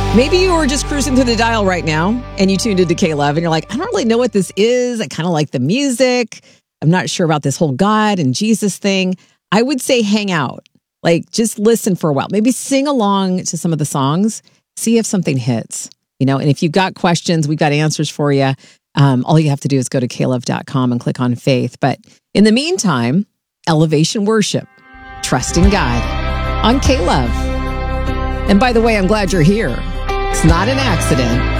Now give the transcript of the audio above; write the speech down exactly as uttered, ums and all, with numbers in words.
Maybe you were just cruising through the dial right now and you tuned into K-Love and you're like, I don't really know what this is. I kind of like the music. I'm not sure about this whole God and Jesus thing. I would say hang out. Like, just listen for a while. Maybe sing along to some of the songs. See if something hits. You know, and if you've got questions, we've got answers for you. Um, all you have to do is go to K love dot com and click on faith. But in the meantime, Elevation Worship, trusting God on K-Love. And by the way, I'm glad you're here. It's not an accident.